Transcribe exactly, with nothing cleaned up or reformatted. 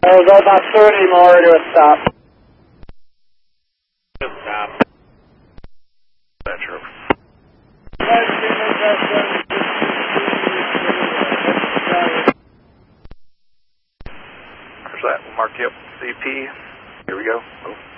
I'll go about thirty more to a stop. Just stop. That's true. Where's that? We'll mark you up. C P. Here we go. Oh.